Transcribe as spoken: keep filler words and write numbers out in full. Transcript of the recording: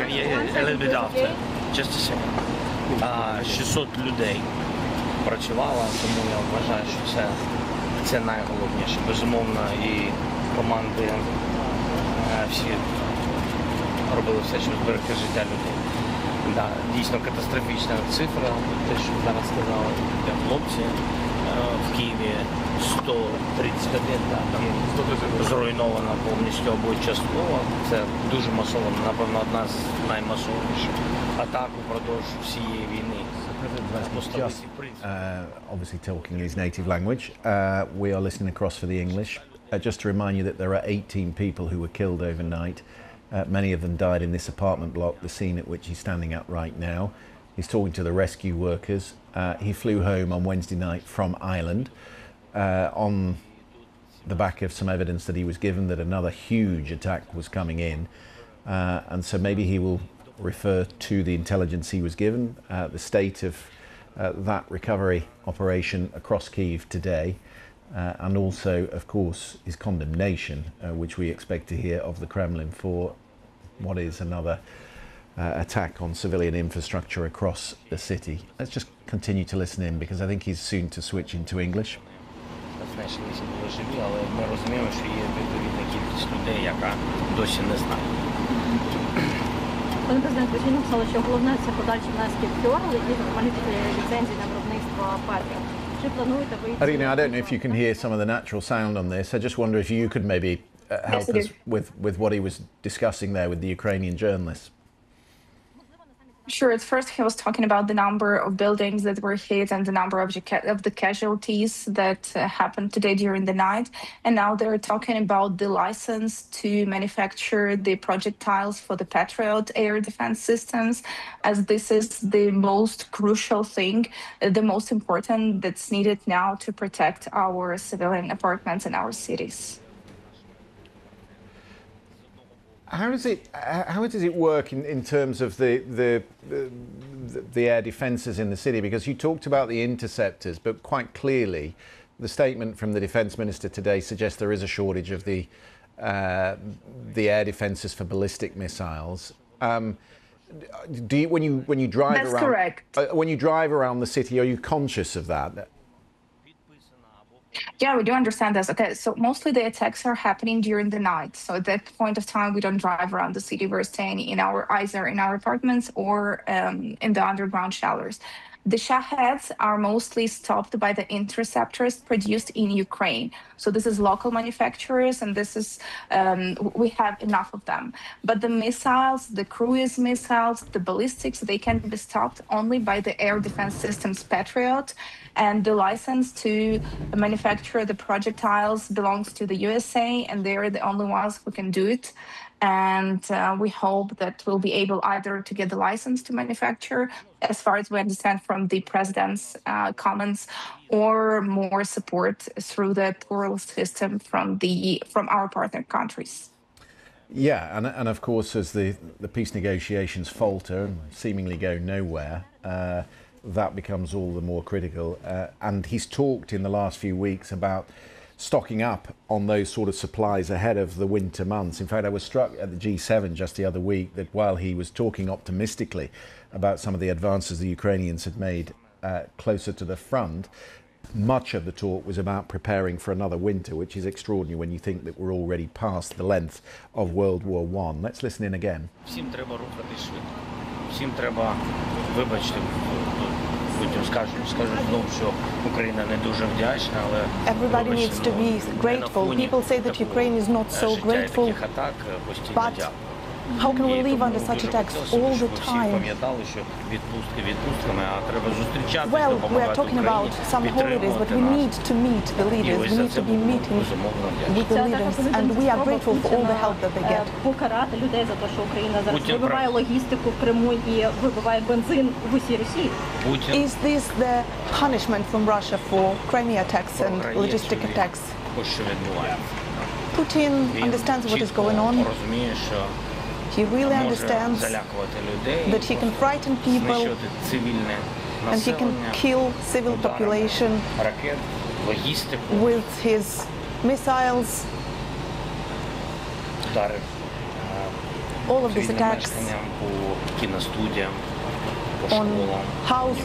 yeah, a little bit after. Just a second. А, шістсот людей працювало, тому я вважаю, що це, це найголовніше. Безумовно, і команди всі робили все, щоб зберегти життя людей. Да, дійсно катастрофічна цифра, те, що зараз сказали хлопці. В Києві сто тридцять один, так, там зруйнована повністю або частково. Це дуже масово, напевно, одна з наймасовіших атак упродовж всієї війни. Just, uh, obviously talking in his native language, uh, we are listening across for the English. Uh, just to remind you that there are eighteen people who were killed overnight. Uh, many of them died in this apartment block, the scene at which he's standing at right now. He's talking to the rescue workers. Uh, he flew home on Wednesday night from Ireland uh, on the back of some evidence that he was given that another huge attack was coming in. Uh, and so maybe he will refer to the intelligence he was given, uh, the state of uh, that recovery operation across Kyiv today, uh, and also, of course, his condemnation, uh, which we expect to hear of the Kremlin for what is another uh, attack on civilian infrastructure across the city. Let's just continue to listen in, because I think he's soon to switch into English. Пане президент, ви ж написали, що головне – це подальші наслідки впливали і нормальні ліцензії на виробництво патріот. Чи плануєте вийти? Arina, I don't know if you can hear some of the natural sound on this. I just wonder if you could maybe uh, help yes, us with, with what he was discussing there with the Ukrainian journalists. Sure. At first, he was talking about the number of buildings that were hit and the number of, of the casualties that uh, happened today during the night. And now they're talking about the license to manufacture the projectiles for the Patriot air defense systems, as this is the most crucial thing, uh, the most important that's needed now to protect our civilian apartments in our cities. How does it how does it work in, in terms of the, the the the air defences in the city? Because you talked about the interceptors, but quite clearly, the statement from the defence minister today suggests there is a shortage of the uh, the air defences for ballistic missiles. Um, do you, when you when you drive That's around correct. Uh, when you drive around the city, are you conscious of that? Yeah, we do understand this. Okay, so mostly the attacks are happening during the night. So at that point of time, we don't drive around the city. We're staying in our either in our apartments or um, in the underground shelters. The Shaheds are mostly stopped by the interceptors produced in Ukraine. So this is local manufacturers, and this is um, we have enough of them. But the missiles, the cruise missiles, the ballistics, they can be stopped only by the air defense systems Patriot, and the license to manufacture the projectiles belongs to the U S A, and they're the only ones who can do it. And uh, we hope that we'll be able either to get the license to manufacture, as far as we understand from the president's uh, comments, or more support through the plural system from the from our partner countries. Yeah, and and of course, as the the peace negotiations falter and seemingly go nowhere, uh, that becomes all the more critical. Uh, and he's talked in the last few weeks about stocking up on those sort of supplies ahead of the winter months. In fact, I was struck at the G seven just the other week that while he was talking optimistically about some of the advances the Ukrainians had made uh, closer to the front, much of the talk was about preparing for another winter, which is extraordinary when you think that we're already past the length of World War One. Let's listen in again. Всім треба рухатись швидко. Всім треба, вибачте, потім скажу, скажу знову, що Україна не дуже вдячна, але everybody needs to be grateful. People say that Ukraine is not so grateful, but how can we live under such attacks all the time? Well, we are talking about some holidays, but we need to meet the leaders. We need to be meeting with the leaders, and we are grateful for all the help that they get. Покарати людей за те, що Україна зараз вибиває логістику в Криму і вибиває бензин в усій Росії. Is this the punishment from Russia for Crimea attacks and logistic attacks? Putin understands what is going on. He really understands that he can frighten people and he can kill civil population with his missiles all of these attacks по кіностудіям, по on школам. house